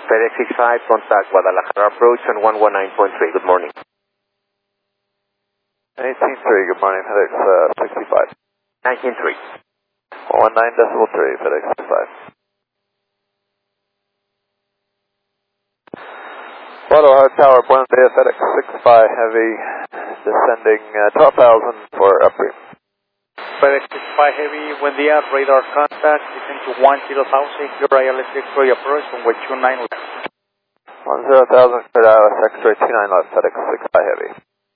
FedEx 65, contact Guadalajara approach on 119.3. Good morning. 18.3, good morning, FedEx 65. 19.3. 19.3, FedEx 65. Guadalajara Tower, Buenos Dias, FedEx 65 Heavy, descending 12,000 for upgrade. FedEx 65 Heavy, buen día, radar contact, descend to 10,000, your ILS X-ray approach, runway 29 left. 10,000, cleared ILS X-ray 29 left, FedEx 65 Heavy.